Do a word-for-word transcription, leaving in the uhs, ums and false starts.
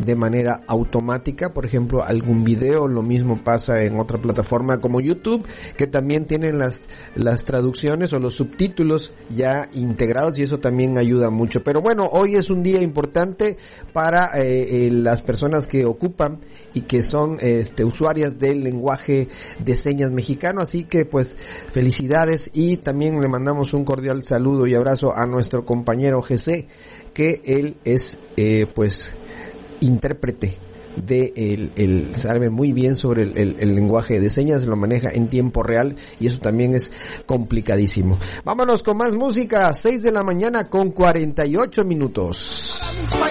de manera automática. Por ejemplo, algún video, lo mismo pasa en otra plataforma como YouTube, que también tienen las, las traducciones o los subtítulos ya integrados, y eso también ayuda mucho. Pero bueno, hoy es un día importante para eh, eh, las personas que ocupan y que son este, usuarias del lenguaje de señas mexicano, así que pues felicidades, y también le mandamos un cordial saludo y abrazo a nuestro compañero José, que él es eh, pues intérprete de el, el sabe muy bien sobre el, el, el lenguaje de señas, lo maneja en tiempo real, y eso también es complicadísimo. Vámonos con más música, seis de la mañana con cuarenta y ocho minutos.